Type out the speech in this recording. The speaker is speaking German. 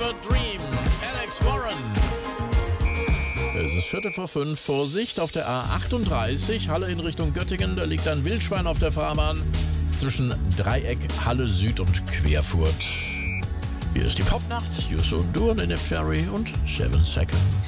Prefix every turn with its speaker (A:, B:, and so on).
A: a Dream, Alex Warren. Es ist 4:45. Vorsicht auf der A38, Halle in Richtung Göttingen. Da liegt ein Wildschwein auf der Fahrbahn zwischen Dreieck, Halle Süd und Querfurt. Hier ist die Popnacht, Yusu und Duan in F. Cherry und 7 Seconds.